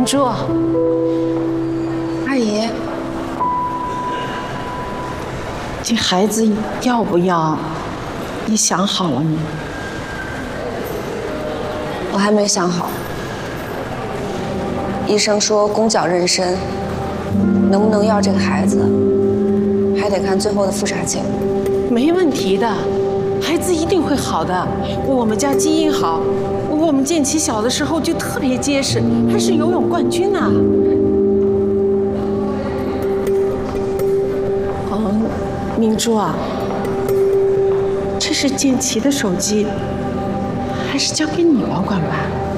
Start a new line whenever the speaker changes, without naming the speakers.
珠，
阿姨，
这孩子要不要？你想好了吗？
我还没想好。医生说宫角妊娠，能不能要这个孩子，还得看最后的复查结果。
没问题的，孩子一定会好的。我们家基因好，我们建奇小的时候就特别结实，还是游泳冠军呢。明珠啊，这是建奇的手机，还是交给你保管吧。